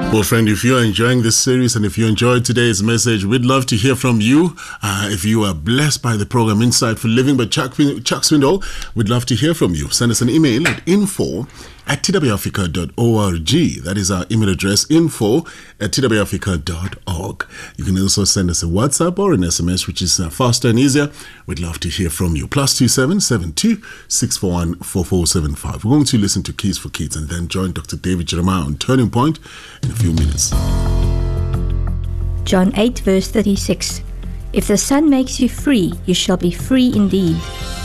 Well, friend, if you're enjoying this series and if you enjoyed today's message, we'd love to hear from you. If you are blessed by the program Insight for Living by Chuck Swindoll, we'd love to hear from you. Send us an email at info@twafrica.org. That is our email address, info@twafrica.org. You can also send us a WhatsApp or an SMS, which is faster and easier. We'd love to hear from you. +27 72 641 4475. We're going to listen to Keys for Kids and then join Dr. David Jeremiah on Turning Point in a few minutes. John 8 verse 36. If the Son makes you free, you shall be free indeed.